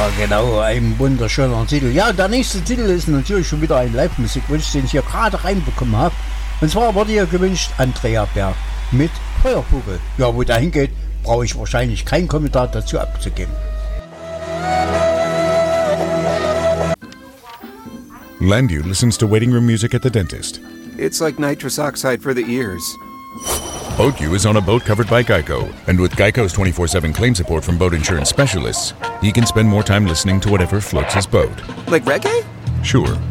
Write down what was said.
genau, ein wunderschöner Titel. Ja, der nächste Titel ist natürlich schon wieder ein Live-Musikwunsch, den ich hier gerade reinbekommen habe. Und zwar wurde hier gewünscht Andrea Berg mit Feuervogel. Ja, wo der hingeht, brauche ich wahrscheinlich keinen Kommentar dazu abzugeben. Landu listens to waiting room music at the dentist. It's like nitrous oxide for the ears. BoatU is on a boat covered by Geico, and with Geico's 24/7 claim support from boat insurance specialists, he can spend more time listening to whatever floats his boat. Like reggae? Sure.